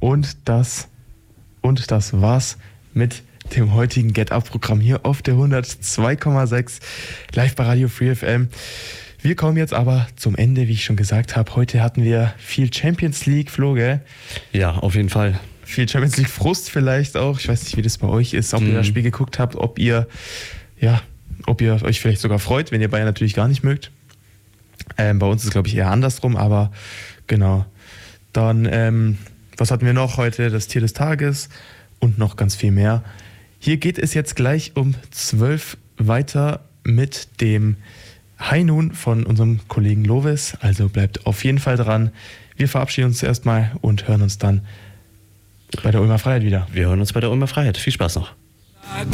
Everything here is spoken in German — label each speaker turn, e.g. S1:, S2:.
S1: Und das war's mit dem heutigen Get-Up-Programm hier auf der 102,6 live bei Radio Free FM. Wir kommen jetzt aber zum Ende, wie ich schon gesagt habe. Heute hatten wir viel Champions League, Flo, gell?
S2: Ja, auf jeden Fall.
S1: Viel Champions League Frust vielleicht auch. Ich weiß nicht, wie das bei euch ist, ob ihr das Spiel geguckt habt, ob ihr euch vielleicht sogar freut, wenn ihr Bayern natürlich gar nicht mögt. Bei uns ist es, glaube ich, eher andersrum, aber genau. Dann, was hatten wir noch heute? Das Tier des Tages und noch ganz viel mehr. Hier geht es jetzt gleich um 12 weiter mit dem High Noon von unserem Kollegen Lovis. Also bleibt auf jeden Fall dran. Wir verabschieden uns zuerst mal und hören uns dann bei der Ulmer Freiheit wieder.
S2: Wir hören uns bei der Ulmer Freiheit. Viel Spaß noch.